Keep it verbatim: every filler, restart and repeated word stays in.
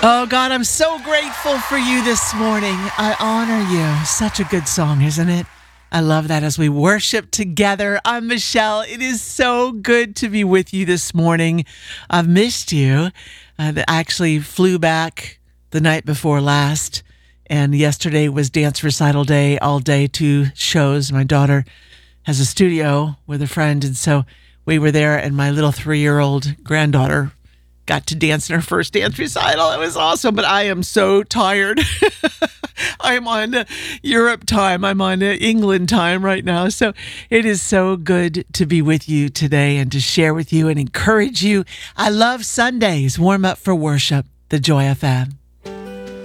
Oh, God, I'm so grateful for you this morning. I honor you. Such a good song, isn't it? I love that as we worship together. I'm Michelle. It is so good to be with you this morning. I've missed you. Uh, I actually flew back the night before last, and yesterday was dance recital day, all day, two shows. My daughter has a studio with a friend, and so we were there, and my little three-year-old granddaughter got to dance in her first dance recital. It was awesome, but I am so tired. I'm on uh, Europe time. I'm on uh, England time right now. So it is so good to be with you today and to share with you and encourage you. I love Sundays. Warm up for worship, the Joy F M.